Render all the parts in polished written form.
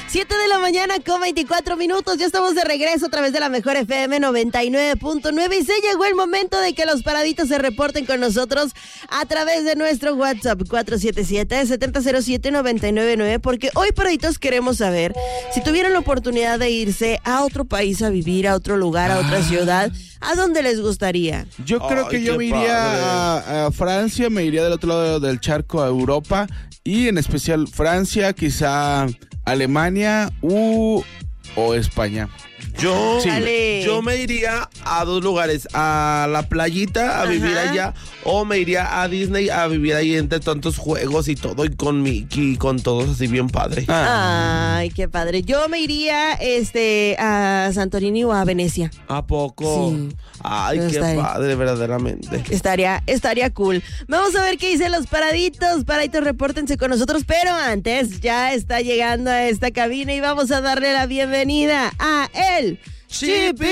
7 de la mañana con 24 minutos. Ya estamos de regreso a través de la Mejor FM 99.9 y se llegó el momento de que los paraditos se reporten con nosotros a través de nuestro WhatsApp 477-707-999, porque hoy, paraditos, queremos saber si tuvieran la oportunidad de irse a otro país a vivir, a otro lugar, a otra ciudad, ¿a dónde les gustaría? Yo creo que yo me iría a Francia, me iría del otro lado del charco a Europa y en especial Francia, quizá Alemania o España. Yo me iría a dos lugares, a la playita a vivir allá, o me iría a Disney a vivir ahí entre tantos juegos y todo, y con Mickey y con todos así bien padre. Ay, qué padre. Yo me iría a Santorini o a Venecia. ¿A poco? Sí. Ay, qué padre, verdaderamente. Estaría cool. Vamos a ver qué dicen los paraditos. Paraditos, repórtense con nosotros, pero antes ya está llegando a esta cabina y vamos a darle la bienvenida a el Chipi.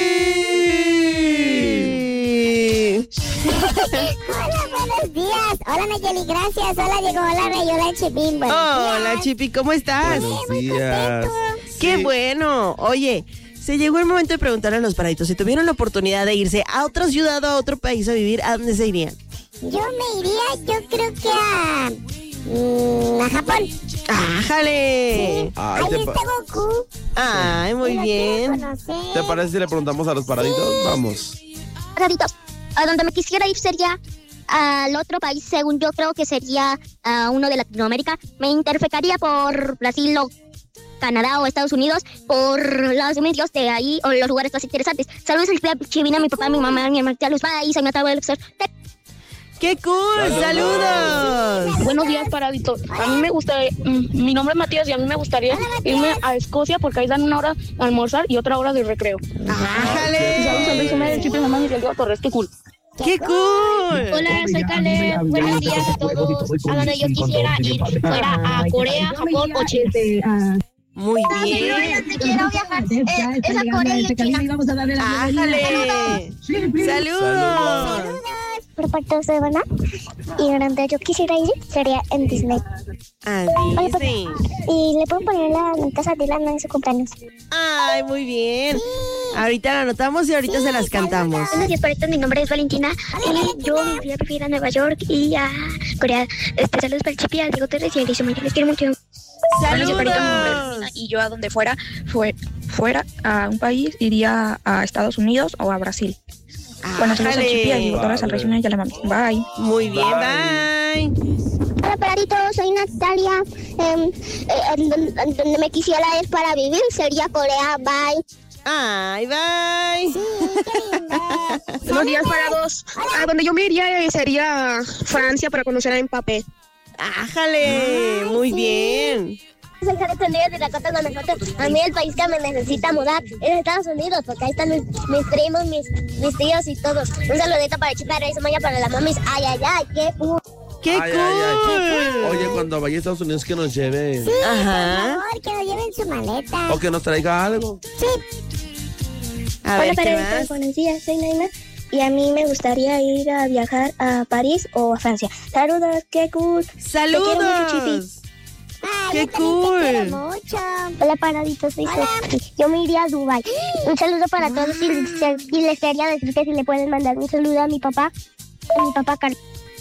Hola, buenos días. Hola, Nayeli, gracias. Hola, Diego. Hola, Ray. Hola, Chipín. Hola, Chipi, ¿cómo estás? Buenos días. Qué bueno. Oye, se llegó el momento de preguntarle a los paraditos si tuvieron la oportunidad de irse a otra ciudad o a otro país a vivir, ¿a dónde se irían? Yo me iría, yo creo que a Japón. ¡Ájale! Ay, Ahí está Goku. Ay, muy bien. ¿Te parece si le preguntamos a los paraditos? Vamos. Paraditos, a donde me quisiera ir sería al otro país, según yo creo que sería uno de Latinoamérica. Me interfecaría por Brasil o Canadá o Estados Unidos, por los medios de ahí o los lugares más interesantes. Saludos al Chivina, a mi papá, a mi mamá, a mi hermana, a los países, a mi abuelo. ¡Qué cool! ¡Saludos! Buenos días, paraditos. A mí me gusta, mi nombre es Matías y a mí me gustaría irme a Escocia porque ahí dan una hora a almorzar y otra hora de recreo. ¡Ájale! Saludos al Luis Humeda, el Chipi, mamá y el Diego Torres. ¡Qué cool! ¡Qué cool! Hola, soy Caleb. Buenos días a todos. A donde yo quisiera ir fuera a Corea, Japón o China. Muy bien. Quiero viajar es a Corea y a China. ¡Ájale! ¡Saludos! Por parte de Sebana. Y donde yo quisiera ir sería en Disney. A Disney. Y le puedo poner la casa de Lana en su cumpleaños. ¡Ay, muy bien! Ahorita la anotamos y ahorita se las cantamos. Buenos días, paraditos. Mi nombre es Valentina y yo me fui a vivir a Nueva York y a Corea. Saludos para el Chipi, al Diego Torres y al Alicia Mayor. Les quiero mucho. ¡Saludos! Y yo a donde fuera a un país, iría a Estados Unidos o a Brasil. Bueno, saludos al Chipi, al Diego Torres, al Regina y a la mami. Bye. Muy bien, bye. Hola, paraditos, soy Natalia. Donde me quisiera ir para vivir sería Corea. Bye. Ay, bye. Sí, qué linda. Buenos días, parados. A donde yo me iría sería Francia para conocer a Mbappé. ¡Ájale! Muy bien. Soy Jared Tendría de Dakota, Guanajuato. A mí el país que me necesita mudar es Estados Unidos, porque ahí están mis primos, mis tíos y todos. Un saludito para Chipa, Reyes Maya, para la mamis. Ay, ay, ay, qué cool. ¡Qué Ay, cool! ay, ay. Oye, cuando vaya a Estados Unidos que nos lleve. Sí, Ajá. por favor, que lo lleven su maleta. O que nos traiga algo. Sí. A ver, ¿qué paraditos, más? buenos días, soy Naina. Y a mí me gustaría ir a viajar a París o a Francia. Saludos, qué cool. ¡Saludos! Ay, ¡Qué yo también te quiero cool! mucho. Hola, paraditos, soy Sophie. Yo me iría a Dubái. Un saludo para todos y les quería decir que si le pueden mandar un saludo a mi papá Carlos.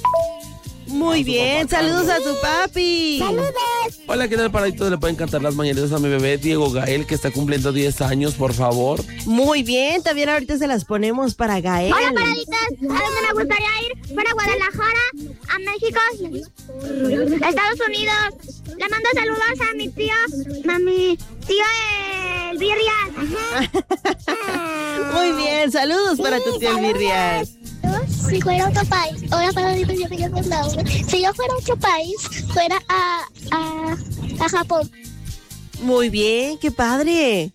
Muy bien, saludos a tu papi. Hola, ¿qué tal, paraditos? Le pueden cantar las mañanitas a mi bebé Diego Gael, que está cumpliendo 10 años, por favor. Muy bien, también ahorita se las ponemos para Gael. Hola, paraditas. ¿A dónde me gustaría ir? Para Guadalajara, a México, Estados Unidos. Le mando saludos a mi tío el Birrias. Muy bien, saludos para tu tío Virrias. Si fuera otro país, ahora paraditos, yo me llamo Laura. Si yo fuera otro país, fuera a Japón. Muy bien, qué padre.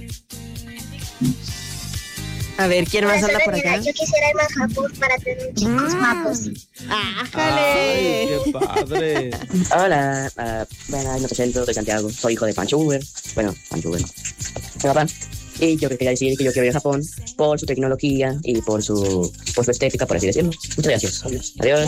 A ver, ¿quién más anda por acá? Yo quisiera irme a Japón para tener chicos guapos. ¡Ájale! Ay, qué padre. Hola, bueno, me presento, soy Santiago, soy hijo de Pancho Uber. Bueno, Pancho Uber, mi papá. Y yo quería decir que yo quiero ir a Japón por su tecnología y por su estética, por así decirlo. Muchas gracias. Adiós.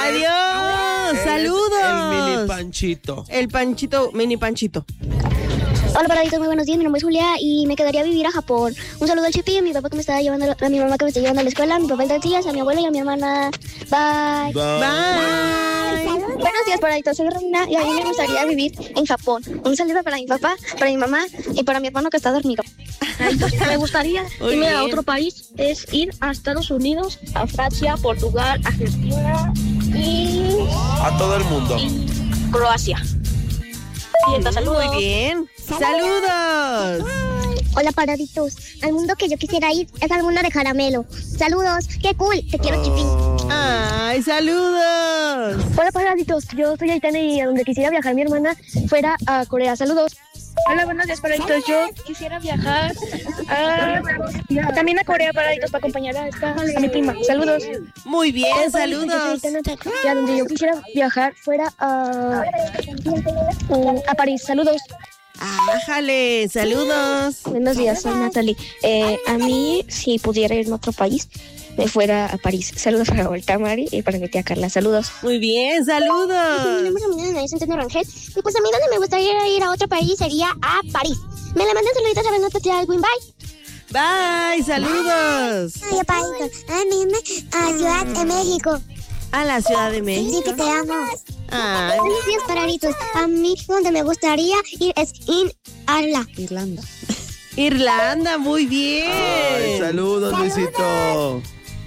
¡Adiós! ¡Saludos! El mini Panchito. El Panchito, mini Panchito. Hola paraditos, muy buenos días, mi nombre es Julia y me quedaría a vivir a Japón. Un saludo al Chipi, a mi papá que me está llevando, a mi mamá que me está llevando a la escuela, a mi papá el Tancillas, a mi abuela y a mi hermana. Bye. Buenos días paraditos, soy Romina y a mí me gustaría vivir en Japón. Un saludo para mi papá, para mi mamá y para mi hermano que está dormido. Me gustaría irme a otro país, es ir a Estados Unidos, a Francia, Portugal, Argentina y a todo el mundo. Croacia. Saludos. Muy bien. Saludos. Hola paraditos, al mundo que yo quisiera ir es al mundo de Caramelo. Saludos, qué cool, te quiero Chipi. Ay, saludos. Hola paraditos, yo soy Aitana y a donde quisiera viajar mi hermana fuera a Corea. Saludos. Hola, buenos días, paraditos. Yo quisiera viajar también a Corea, paraditos, para acompañar a mi prima. Saludos. Muy bien, Hola, saludos. Y a donde yo quisiera viajar fuera a París. Saludos. Ájale, saludos. Buenos días, soy Natalie. A mí, si pudiera irme a otro país, me fuera a París. Saludos para Volta Mari y para mi tía Carla. Saludos. Muy bien, Mi saludos. nombre es Amina, es Centeno Rangel. Y pues a mí donde me gustaría ir a otro país sería a París. Me le mandan saluditos a Benito Tía Alwin. Bye. Bye, saludos. Ay, paraditos. A mí a Ciudad de México. A la Ciudad de México. Sí, que te amo. Ay, Buenos días, paraditos. A mí donde me gustaría ir es Irlanda. Irlanda, muy bien. Ay, saludos, Luisito.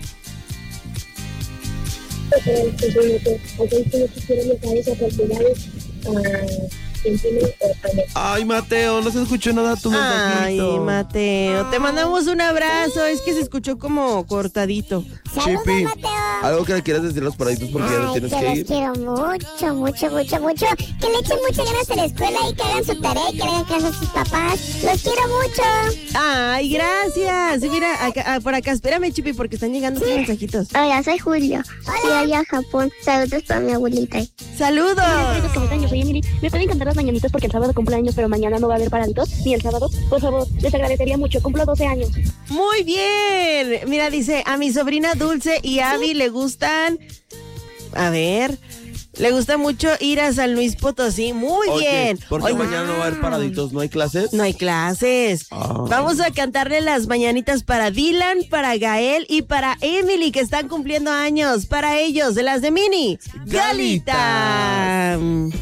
Ay, Mateo, no se escuchó nada tu Ay, mensajito. Mateo, te mandamos un abrazo. Es que se escuchó como cortadito. Chipi, algo que le quieras decir a los paraditos porque ya no tienes que ir. quiero mucho, mucho, mucho, mucho. Que le echen muchas ganas a la escuela y que hagan su tarea y que le hagan caso a sus papás. Los quiero mucho. Ay, gracias. Mira, por acá, espérame, Chipi, porque están llegando tus mensajitos. Hola, soy Julio. Fui allá a Japón. Saludos para mi abuelita. Saludos. ¿Cómo están? Yo soy Emily. Me pueden cantar las mañanitas porque el sábado cumpleaños, pero mañana no va a haber paraditos, ni el sábado. Por favor, les agradecería mucho. Cumplo 12 años. Muy bien. Mira, dice, a mi sobrina Dulce y Abby le gustan... A ver... Le gusta mucho ir a San Luis Potosí. Muy Oye, bien. porque Oye, mañana no va a haber paraditos, ¿no hay clases? no hay clases. Vamos a cantarle las mañanitas para Dylan, para Gael y para Emily, que están cumpliendo años. Para ellos, de las de Mini. Galitas. Galita.